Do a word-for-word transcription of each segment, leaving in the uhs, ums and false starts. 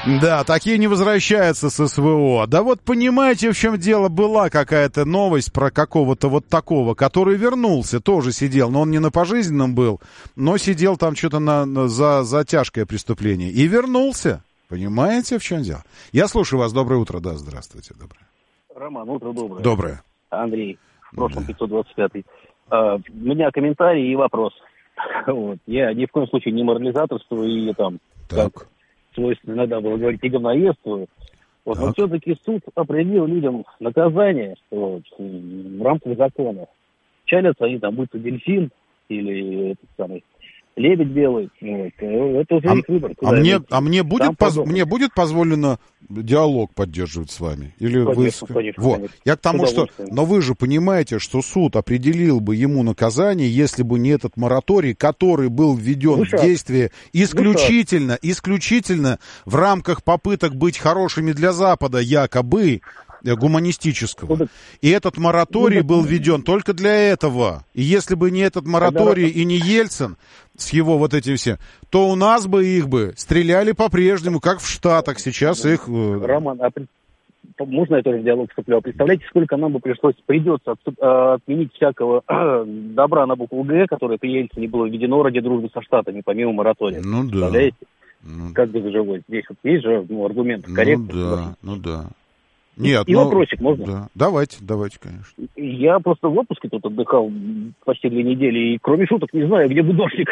Да, такие не возвращаются с СВО. Да вот понимаете, в чем дело, была какая-то новость про какого-то вот такого, который вернулся, тоже сидел, но он не на пожизненном был, но сидел там что-то на, на, за, за тяжкое преступление. И вернулся. Понимаете, в чем дело? Я слушаю вас. Доброе утро. Да, здравствуйте. Доброе. Роман, утро доброе. Доброе. Андрей, в прошлом Да. пятьсот двадцать пятый. А, у меня комментарий и вопрос. Вот. Я ни в коем случае не морализаторствую и там, Так. как свойственно иногда было говорить, и говноедствую. Вот, но Так. все-таки суд определил людям наказание, что вот, в рамках закона. Чалятся они там, будь то дельфин или этот самый лебедь белый. Вот. Это уже А, их выбор. а, мне, а мне, будет Там поз- подобное. мне будет позволено диалог поддерживать с вами? Или Конечно, вы... конечно, Вот. конечно. Я к тому, С что... удовольствием. Но вы же понимаете, что суд определил бы ему наказание, если бы не этот мораторий, который был введен Ну, в шаг. действие исключительно, исключительно в рамках попыток быть хорошими для Запада, якобы, э, гуманистического. Ну, так- И этот мораторий Ну, так- был введен только для этого. И если бы не этот мораторий и не Ельцин с его вот этим всем, то у нас бы их бы стреляли по-прежнему, как в Штатах сейчас их... э, Роман, а при- можно я тоже в диалог вступлю? А представляете, сколько нам бы пришлось, придется отсу- э, отменить всякого добра на букву Г, которое при Ельцине было введено ради дружбы со Штатами, помимо моратория. Ну да. Представляете? Ну, Как бы зажилось? Здесь вот есть же ну, аргумент ну корректный. да, ну да. Нет, И ну, вопросик можно? Да. Давайте, давайте, конечно. Я просто в отпуске тут отдыхал почти две недели, и кроме шуток не знаю, где будошник.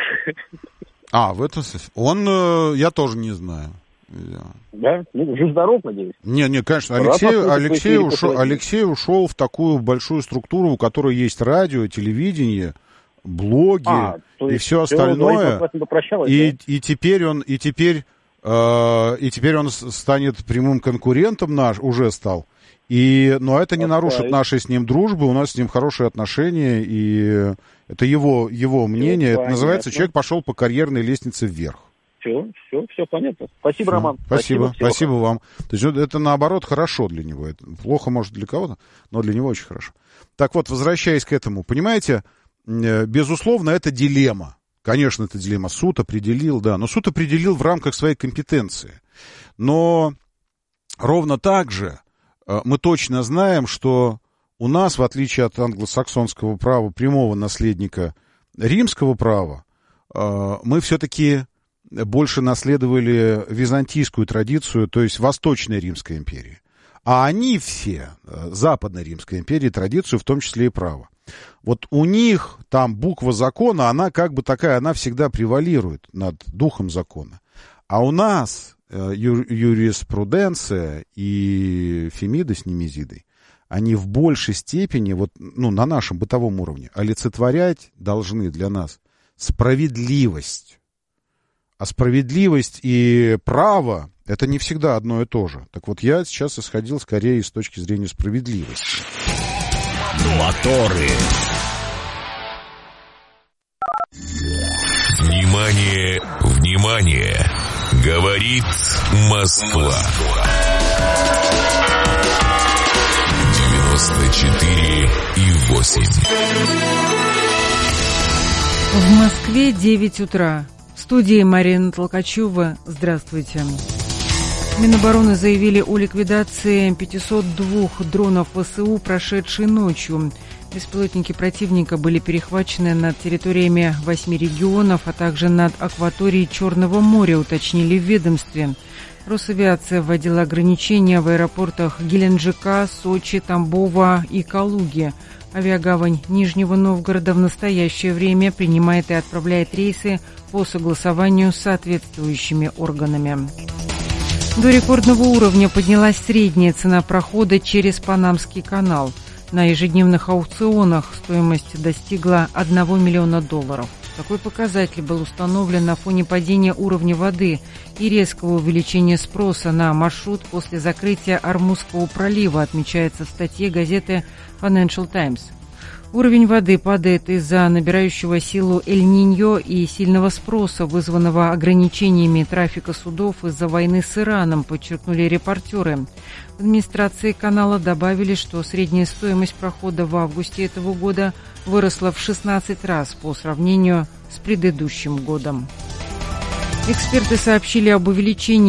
А, в этом смысле. Он, э, я тоже не знаю. Да. Да? Ну, жив-здоров, надеюсь. Не, не, конечно, Рад Алексей, послушать Алексей, твои ушел, перепосылания. Алексей ушел в такую большую структуру, у которой есть радио, телевидение, блоги А, то и есть все всё, остальное. говорит, вас не попрощалась, И, да? и теперь он, и теперь, э, и теперь он с- станет прямым конкурентом наш, уже стал. И, но это не Оставить. нарушит нашей с ним дружбы, у нас с ним хорошие отношения, и это его, его мнение. Это понятно. называется, человек пошел по карьерной лестнице вверх. Все, все, все понятно. Спасибо, Всё. Роман. Спасибо, всего спасибо вам. То есть вот это, наоборот, хорошо для него. Это плохо, может, для кого-то, но для него очень хорошо. Так вот, возвращаясь к этому, понимаете, э, безусловно, это дилемма. Конечно, это дилемма. Суд определил, да, но суд определил в рамках своей компетенции. Но ровно так же э, мы точно знаем, что у нас, в отличие от англосаксонского права, прямого наследника римского права, э, мы все-таки больше наследовали византийскую традицию, то есть Восточной Римской империи. А они все, э, Западной Римской империи, традицию, в том числе и право. Вот у них там буква закона, она как бы такая, она всегда превалирует над духом закона. А у нас э, ю- юриспруденция и Фемида с Немезидой, они в большей степени, вот, ну, на нашем бытовом уровне, олицетворять должны для нас справедливость. А справедливость и право — это не всегда одно и то же. Так вот, я сейчас исходил скорее с точки зрения справедливости. Моторы. Внимание, внимание! Говорит Москва. девяносто четыре и восемь. В Москве девять утра. В студии Марина Толкачева. Здравствуйте. Минобороны заявили о ликвидации пятисот двух дронов ВСУ, прошедшей ночью. Беспилотники противника были перехвачены над территориями восьми регионов, а также над акваторией Черного моря, уточнили в ведомстве. Росавиация вводила ограничения в аэропортах Геленджика, Сочи, Тамбова и Калуги. Авиагавань Нижнего Новгорода в настоящее время принимает и отправляет рейсы по согласованию с соответствующими органами. До рекордного уровня поднялась средняя цена прохода через Панамский канал. На ежедневных аукционах стоимость достигла одного миллиона долларов. Такой показатель был установлен на фоне падения уровня воды и резкого увеличения спроса на маршрут после закрытия Ормузского пролива, отмечается в статье газеты Financial Times. Уровень воды падает из-за набирающего силу Эль-Ниньо и сильного спроса, вызванного ограничениями трафика судов из-за войны с Ираном, подчеркнули репортеры. В администрации канала добавили, что средняя стоимость прохода в августе этого года выросла в шестнадцать раз по сравнению с предыдущим годом. Эксперты сообщили об увеличении